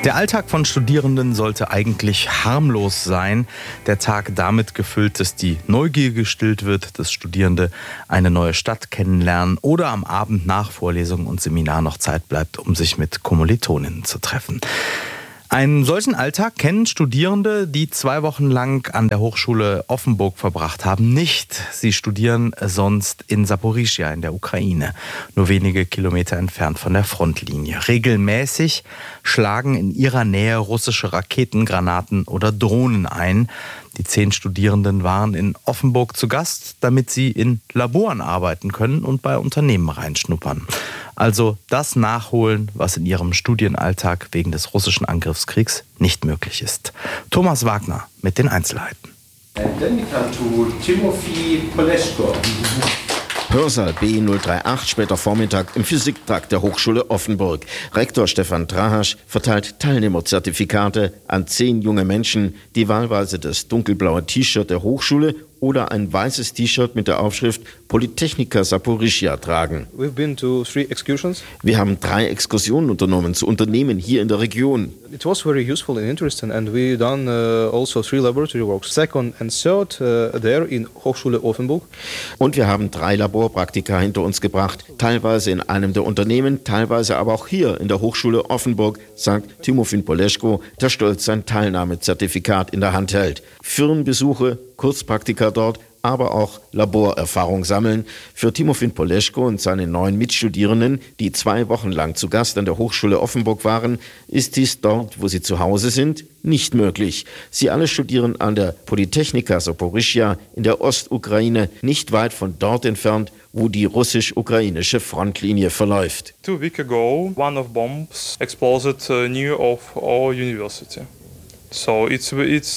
Der Alltag von Studierenden sollte eigentlich harmlos sein. Der Tag damit gefüllt, dass die Neugier gestillt wird, dass Studierende eine neue Stadt kennenlernen oder am Abend nach Vorlesung und Seminar noch Zeit bleibt, um sich mit Kommilitoninnen zu treffen. Einen solchen Alltag kennen Studierende, die 2 Wochen lang an der Hochschule Offenburg verbracht haben, nicht. Sie studieren sonst in Saporischschja in der Ukraine, nur wenige Kilometer entfernt von der Frontlinie. Regelmäßig schlagen in ihrer Nähe russische Raketen, Granaten oder Drohnen ein. Die 10 Studierenden waren in Offenburg zu Gast, damit sie in Laboren arbeiten können und bei Unternehmen reinschnuppern. Also das nachholen, was in ihrem Studienalltag wegen des russischen Angriffskriegs nicht möglich ist. Thomas Wagner mit den Einzelheiten. And then we come to Timofey Poleshko. Hörsaal B038, später Vormittag im Physiktrakt der Hochschule Offenburg. Rektor Stefan Drahasch verteilt Teilnehmerzertifikate an 10 junge Menschen, die wahlweise das dunkelblaue T-Shirt der Hochschule oder ein weißes T-Shirt mit der Aufschrift Polytechnika Saporischschja tragen. We've been to 3 excursions. Wir haben 3 Exkursionen unternommen zu Unternehmen hier in der Region. It was very useful and interesting, and we done also 3 laboratory works, second and third there in Hochschule Offenburg. Und wir haben 3 Laborpraktika hinter uns gebracht, teilweise in einem der Unternehmen, teilweise aber auch hier in der Hochschule Offenburg, sagt Timofey Poleshko, der stolz sein Teilnahmezertifikat in der Hand hält. Firmenbesuche, Kurzpraktika dort, aber auch Laborerfahrung sammeln. Für Timofey Poleshko und seine 9 Mitstudierenden, die 2 Wochen lang zu Gast an der Hochschule Offenburg waren, ist dies dort, wo sie zu Hause sind, nicht möglich. Sie alle studieren an der Polytechnika Saporischschja in der Ostukraine, nicht weit von dort entfernt, wo die russisch-ukrainische Frontlinie verläuft. 2 weeks ago, one of bombs exploded near of our university. So it's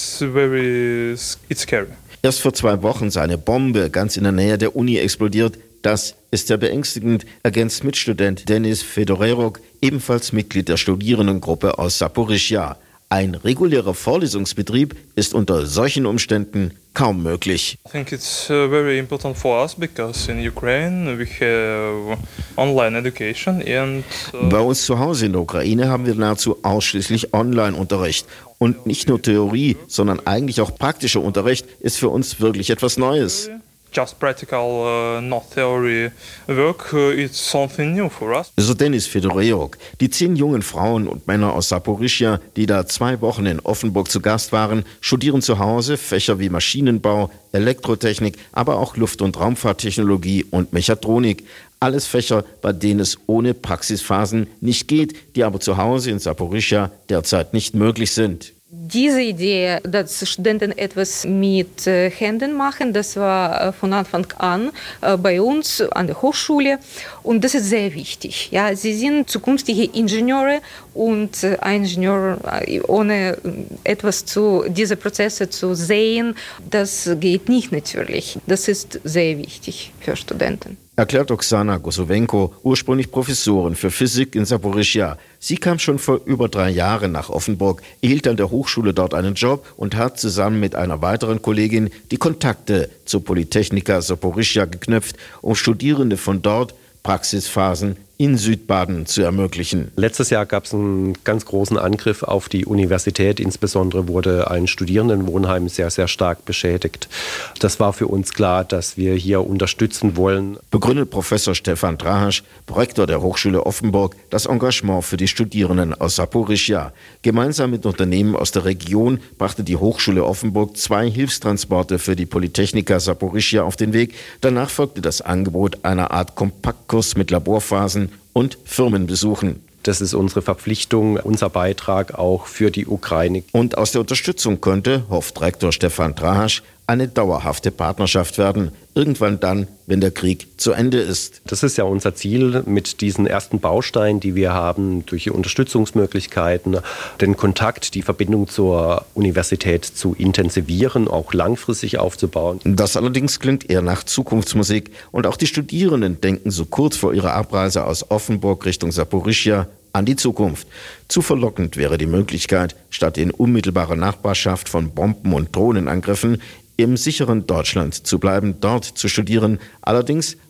scary. Erst vor 2 Wochen sei eine Bombe ganz in der Nähe der Uni explodiert. Das ist sehr beängstigend, ergänzt Mitstudent Denis Fedorerok, ebenfalls Mitglied der Studierendengruppe aus Saporischschja. Ein regulärer Vorlesungsbetrieb ist unter solchen Umständen kaum möglich. I think it's very important for us because in Ukraine we have online education and Bei uns zu Hause in der Ukraine haben wir nahezu ausschließlich Online-Unterricht. Und nicht nur Theorie, sondern eigentlich auch praktischer Unterricht ist für uns wirklich etwas Neues. just practical, not theory work. It's something new for us. So Denis Fedorerok. Die 10 jungen Frauen und Männer aus Saporischschja, die da 2 Wochen in Offenburg zu Gast waren, studieren zu Hause Fächer wie Maschinenbau, Elektrotechnik, aber auch Luft- und Raumfahrttechnologie und Mechatronik. Alles Fächer, bei denen es ohne Praxisphasen nicht geht, die aber zu Hause in Saporischschja derzeit nicht möglich sind. Diese Idee, dass Studenten etwas mit Händen machen, das war von Anfang an bei uns an der Hochschule und das ist sehr wichtig. Ja, sie sind zukünftige Ingenieure und ein Ingenieur ohne etwas diese Prozesse zu sehen, das geht nicht natürlich. Das ist sehr wichtig für Studenten. Erklärt Oksana Gosowenko, ursprünglich Professorin für Physik in Saporischschja. Sie kam schon vor über 3 Jahren nach Offenburg, erhielt an der Hochschule dort einen Job und hat zusammen mit einer weiteren Kollegin die Kontakte zur Polytechnika Saporischschja geknüpft, um Studierende von dort Praxisphasen in Südbaden zu ermöglichen. Letztes Jahr gab es einen ganz großen Angriff auf die Universität. Insbesondere wurde ein Studierendenwohnheim sehr, sehr stark beschädigt. Das war für uns klar, dass wir hier unterstützen wollen. Begründet Professor Stefan Drahasch, Rektor der Hochschule Offenburg, das Engagement für die Studierenden aus Saporischschja. Gemeinsam mit Unternehmen aus der Region brachte die Hochschule Offenburg 2 Hilfstransporte für die Polytechnika Saporischschja auf den Weg. Danach folgte das Angebot einer Art Kompaktkurs mit Laborphasen und Firmenbesuchen. Das ist unsere Verpflichtung, unser Beitrag auch für die Ukraine. Und aus der Unterstützung könnte, hofft Rektor Stefan Drahasch, eine dauerhafte Partnerschaft werden. Irgendwann dann, wenn der Krieg zu Ende ist. Das ist ja unser Ziel mit diesen ersten Bausteinen, die wir haben, durch die Unterstützungsmöglichkeiten, den Kontakt, die Verbindung zur Universität zu intensivieren, auch langfristig aufzubauen. Das allerdings klingt eher nach Zukunftsmusik. Und auch die Studierenden denken so kurz vor ihrer Abreise aus Offenburg Richtung Saporischschja an die Zukunft. Zu verlockend wäre die Möglichkeit, statt in unmittelbarer Nachbarschaft von Bomben- und Drohnenangriffen im sicheren Deutschland zu bleiben, dort zu studieren. Allerdings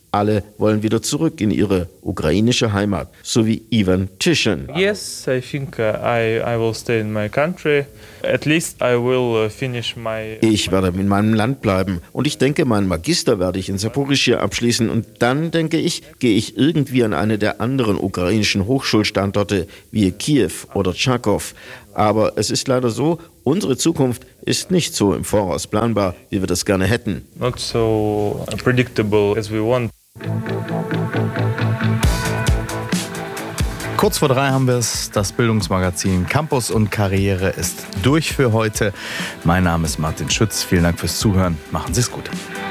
Alle wollen wieder zurück in ihre ukrainische Heimat, so wie Ivan Tischen. Yes, I think I will stay in my country. At least I will finish my... Ich werde in meinem Land bleiben und ich denke, meinen Magister werde ich in Saporischschja abschließen und dann, denke ich, gehe ich irgendwie an eine der anderen ukrainischen Hochschulstandorte wie Kiew oder Charkow. Aber es ist leider so, unsere Zukunft ist nicht so im Voraus planbar, wie wir das gerne hätten. Not so predictable as we want. Kurz vor 3 haben wir es. Das Bildungsmagazin Campus und Karriere ist durch für heute. Mein Name ist Martin Schütz. Vielen Dank fürs Zuhören. Machen Sie es gut.